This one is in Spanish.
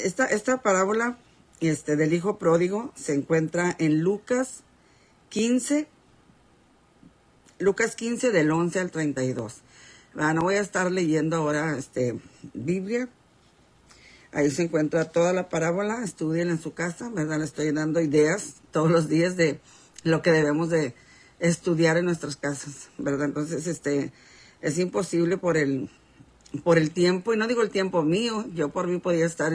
esta parábola del hijo pródigo se encuentra en Lucas 15 del 11 al 32. No voy a estar leyendo ahora Biblia. Ahí se encuentra toda la parábola. Estudien en su casa, ¿verdad? Le estoy dando ideas todos los días de lo que debemos de estudiar en nuestras casas, ¿verdad? Entonces, es imposible por el tiempo, y no digo el tiempo mío, yo por mí podía estar